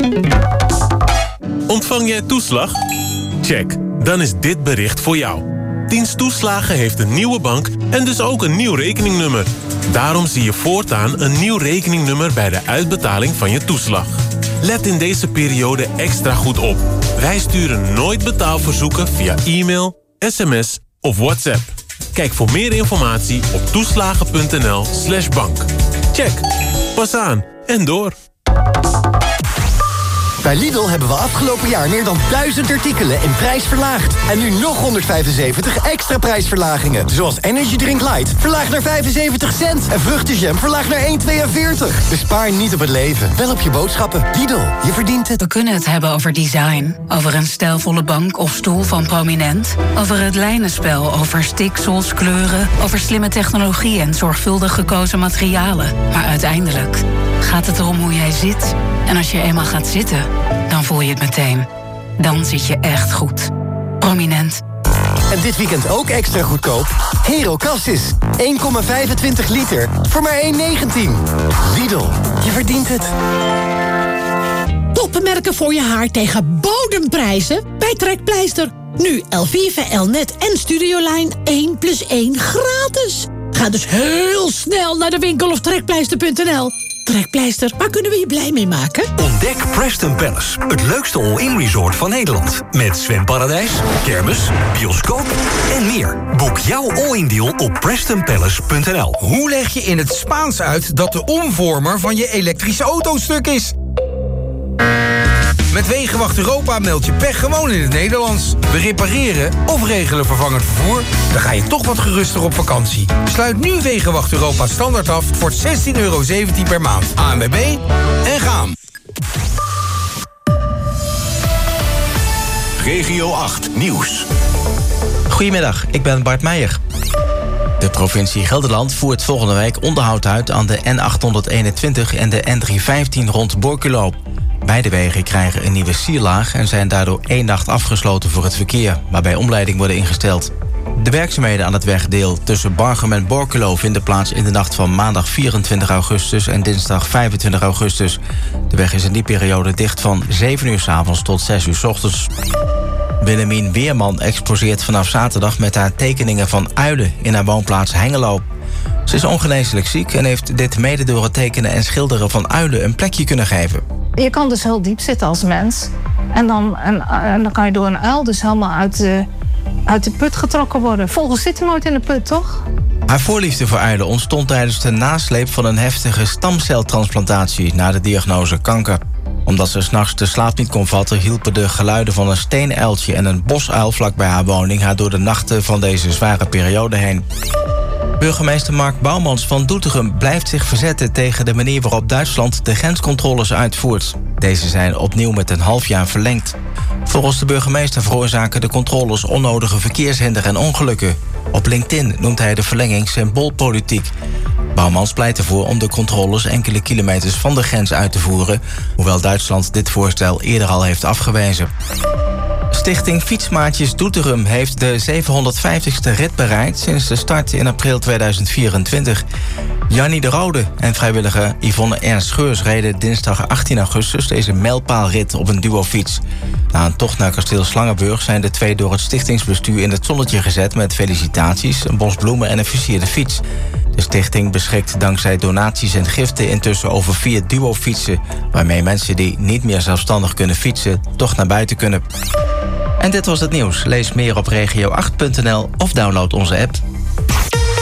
Ontvang jij toeslag? Check, dan is dit bericht voor jou. Dienst Toeslagen heeft een nieuwe bank en dus ook een nieuw rekeningnummer. Daarom zie je voortaan een nieuw rekeningnummer bij de uitbetaling van je toeslag. Let in deze periode extra goed op. Wij sturen nooit betaalverzoeken via e-mail, sms of WhatsApp. Kijk voor meer informatie op toeslagen.nl/bank. Check, pas aan en door. Bij Lidl hebben we afgelopen jaar meer dan 1000 artikelen in prijs verlaagd. En nu nog 175 extra prijsverlagingen. Zoals Energy Drink Light, verlaagd naar 75 cent. En vruchtenjam, verlaagd naar 1,42. Dus spaar niet op het leven, wel op je boodschappen. Lidl, je verdient het. We kunnen het hebben over design. Over een stijlvolle bank of stoel van Prominent. Over het lijnenspel, over stiksels, kleuren. Over slimme technologie en zorgvuldig gekozen materialen. Maar uiteindelijk gaat het erom hoe jij zit. En als je eenmaal gaat zitten, dan voel je het meteen. Dan zit je echt goed. Prominent. En dit weekend ook extra goedkoop. Hero Cassis. 1,25 liter voor maar 1,19. Lidl, je verdient het. Toppenmerken voor je haar tegen bodemprijzen bij Trekpleister. Nu Elvive, Elnet en Studioline 1+1 gratis. Ga dus heel snel naar de winkel of trekpleister.nl. Trekpleister, waar kunnen we je blij mee maken? Ontdek Preston Palace, het leukste all-in resort van Nederland. Met zwemparadijs, kermis, bioscoop en meer. Boek jouw all-in deal op prestonpalace.nl. Hoe leg je in het Spaans uit dat de omvormer van je elektrische auto stuk is? Met Wegenwacht Europa meld je pech gewoon in het Nederlands. We repareren of regelen vervangend vervoer. Dan ga je toch wat geruster op vakantie. Sluit nu Wegenwacht Europa standaard af voor €16,17 per maand. ANWB en gaan. Regio 8 Nieuws. Goedemiddag, ik ben Bart Meijer. De provincie Gelderland voert volgende week onderhoud uit aan de N821 en de N315 rond Borculo. Beide wegen krijgen een nieuwe sierlaag en zijn daardoor 1 nacht afgesloten voor het verkeer, waarbij omleiding worden ingesteld. De werkzaamheden aan het wegdeel tussen Barchem en Borculo vinden plaats in de nacht van maandag 24 augustus en dinsdag 25 augustus. De weg is in die periode dicht van 7 uur 's avonds tot 6 uur 's ochtends. Willemien Weerman exposeert vanaf zaterdag met haar tekeningen van uilen in haar woonplaats Hengelo. Ze is ongeneeslijk ziek en heeft dit mede door het tekenen en schilderen van uilen een plekje kunnen geven. Je kan dus heel diep zitten als mens. En dan kan je door een uil dus helemaal uit de put getrokken worden. Vogels zitten nooit in de put, toch? Haar voorliefde voor uilen ontstond tijdens de nasleep van een heftige stamceltransplantatie na de diagnose kanker. Omdat ze 's nachts de slaap niet kon vatten, hielpen de geluiden van een steenuiltje en een bosuil vlak bij haar woning haar door de nachten van deze zware periode heen. Burgemeester Mark Bouwmans van Doetinchem blijft zich verzetten tegen de manier waarop Duitsland de grenscontroles uitvoert. Deze zijn opnieuw met een half jaar verlengd. Volgens de burgemeester veroorzaken de controles onnodige verkeershinder en ongelukken. Op LinkedIn noemt hij de verlenging symboolpolitiek. Bouwmans pleit ervoor om de controles enkele kilometers van de grens uit te voeren, hoewel Duitsland dit voorstel eerder al heeft afgewezen. Stichting Fietsmaatjes Doetinchem heeft de 750ste rit bereikt sinds de start in april 2024. Jannie de Rode en vrijwilliger Yvonne Ernst Scheurs reden dinsdag 18 augustus deze mijlpaalrit op een duofiets. Na een tocht naar kasteel Slangenburg zijn de twee door het stichtingsbestuur in het zonnetje gezet met felicitaties, een bos bloemen en een versierde fiets. De stichting beschikt dankzij donaties en giften intussen over 4 duofietsen, waarmee mensen die niet meer zelfstandig kunnen fietsen toch naar buiten kunnen. En dit was het nieuws. Lees meer op regio8.nl of download onze app.